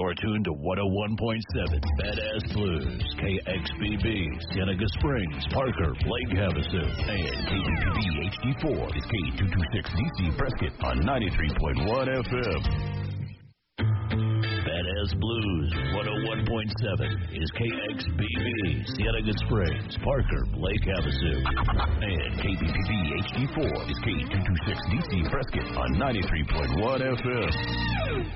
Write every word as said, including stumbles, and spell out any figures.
You're tuned to one oh one point seven Badass Blues, K X B B, Cienega Springs, Parker, Lake Havasu, and K P P B H D four is K two twenty-six D C Prescott on ninety-three point one F M. Badass Blues one oh one point seven is K X B B, Cienega Springs, Parker, Lake Havasu, and K P P B H D four is K two twenty-six D C Prescott on ninety-three point one F M.